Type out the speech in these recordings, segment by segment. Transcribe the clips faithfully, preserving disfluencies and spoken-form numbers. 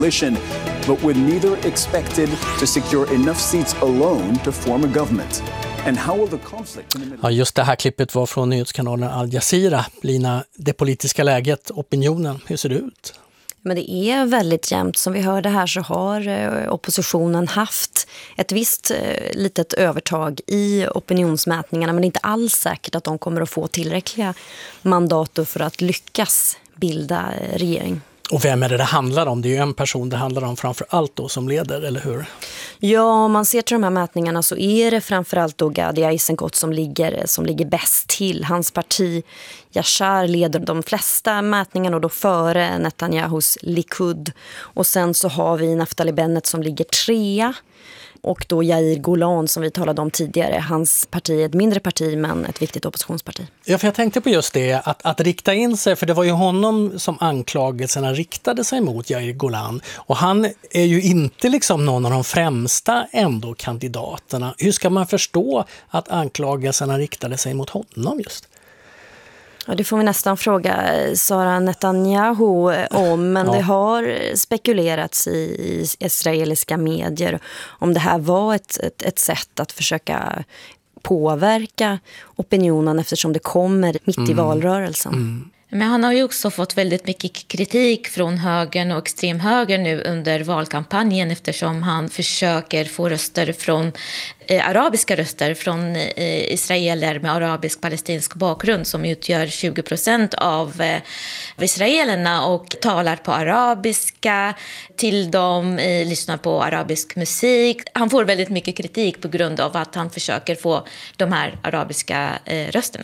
but were neither expected to secure enough seats alone to form a government. And how will the conflict in the middle... Ja, just det här klippet var från nyhetskanalen Al Jazeera. Lina, det politiska läget, opinionen, hur ser det ut? Men det är väldigt jämnt. Som vi hörde här så har oppositionen haft ett visst litet övertag i opinionsmätningarna, men det är inte alls säkert att de kommer att få tillräckliga mandat för att lyckas bilda regering. Och vem är det det handlar om? Det är ju en person det handlar om framför allt då som leder, eller hur? Ja, om man ser till de här mätningarna så är det framförallt då Gadi Eisenkot som ligger, som ligger bäst till. Hans parti Yashar leder de flesta mätningarna och då före Netanyahus Likud. Och sen så har vi Naftali Bennett som ligger trea. Och då Yair Golan som vi talade om tidigare. Hans parti är ett mindre parti men ett viktigt oppositionsparti. Ja, för jag tänkte på just det, att, att rikta in sig, för det var ju honom som anklagelserna riktade sig mot, Yair Golan. Och han är ju inte liksom någon av de främsta ändå kandidaterna. Hur ska man förstå att anklagelserna riktade sig mot honom just? Ja, det får vi nästan fråga Sara Netanyahu om, men ja. Det har spekulerats i, i israeliska medier om det här var ett, ett, ett sätt att försöka påverka opinionen eftersom det kommer mitt i mm. valrörelsen. Mm. Men han har ju också fått väldigt mycket kritik från högern och extremhögern nu under valkampanjen eftersom han försöker få röster från eh, arabiska röster från eh, israeler med arabisk-palestinsk bakgrund som utgör tjugo procent av eh, israelerna och talar på arabiska till dem, eh, lyssnar på arabisk musik. Han får väldigt mycket kritik på grund av att han försöker få de här arabiska eh, rösterna.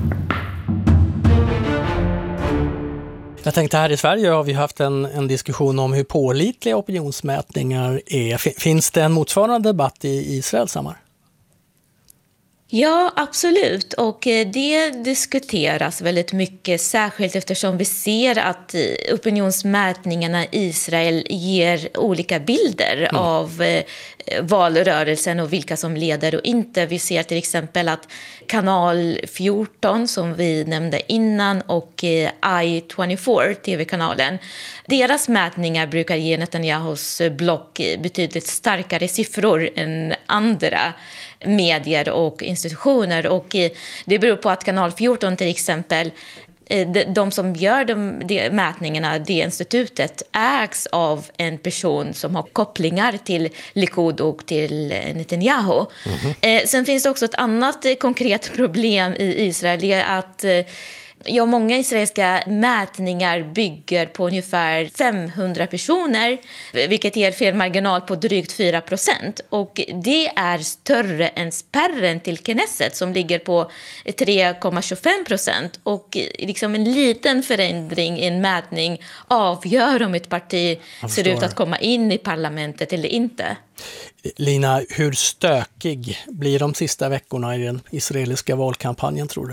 Jag tänkte här i Sverige har vi haft en, en diskussion om hur pålitliga opinionsmätningar är. Finns det en motsvarande debatt i Israel, Samar? Ja, absolut. Och det diskuteras väldigt mycket, särskilt eftersom vi ser att opinionsmätningarna i Israel ger olika bilder mm. av valrörelsen och vilka som leder och inte. Vi ser till exempel att kanal fjorton som vi nämnde innan och I tjugofyra, tv-kanalen, deras mätningar brukar ge Netanyahus block betydligt starkare siffror än andra medier och institutioner. Och det beror på att kanal fjorton till exempel, de som gör de, de mätningarna, det institutet, ägs av en person som har kopplingar till Likud och till Netanyahu. Mm-hmm. Sen finns det också ett annat konkret problem i Israel, det är att ja, många israeliska mätningar bygger på ungefär femhundra personer, vilket ger fel marginal på drygt fyra procent. Och det är större än spärren till Knesset som ligger på tre komma tjugofem procent. Och liksom en liten förändring i en mätning avgör om ett parti ser ut att komma in i parlamentet eller inte. Lina, hur stökig blir de sista veckorna i den israeliska valkampanjen, tror du?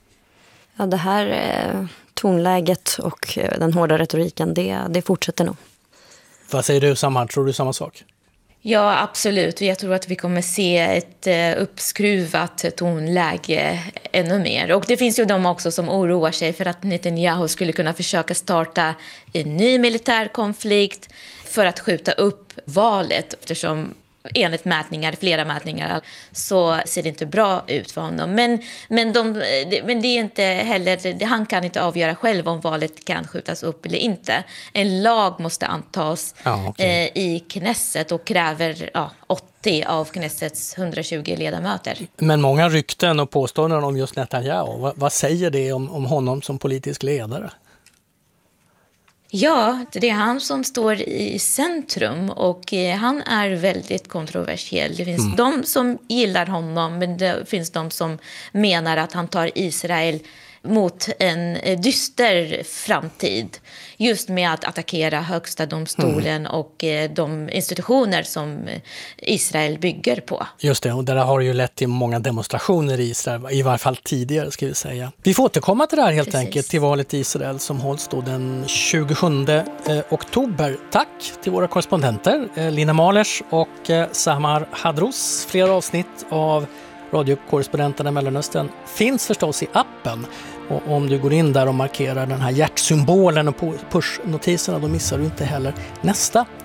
Ja, det här eh, tonläget och eh, den hårda retoriken, det, det fortsätter nog. Vad säger du, Samar? Tror du samma sak? Ja, absolut. Jag tror att vi kommer se ett eh, uppskruvat tonläge ännu mer. Och det finns ju de också som oroar sig för att Netanyahu skulle kunna försöka starta en ny militärkonflikt för att skjuta upp valet, eftersom enligt mätningar, flera mätningar, så ser det inte bra ut för honom. Men, men, de, men det är inte heller, han kan inte avgöra själv om valet kan skjutas upp eller inte. En lag måste antas ja, okay. eh, i Knesset och kräver ja, åttio av Knessets hundratjugo ledamöter. Men många rykten och påståenden om just Netanyahu, vad, vad säger det om, om honom som politisk ledare? Ja, det är han som står i centrum och han är väldigt kontroversiell. Det finns mm. de som gillar honom, men det finns de som menar att han tar Israel mot en dyster framtid. Just med att attackera högsta domstolen mm. och de institutioner som Israel bygger på. Just det, och det har ju lett till många demonstrationer i Israel, i varje fall tidigare ska vi säga. Vi får återkomma till det här helt Precis. enkelt, till valet i Israel som hålls då den tjugosjunde oktober. Tack till våra korrespondenter, Lina Malers och Samar Hadros. Flera avsnitt av radiokorrespondenterna i Mellanöstern finns förstås i appen. Och om du går in där och markerar den här hjärtsymbolen och pushnotiserna, då missar du inte heller nästa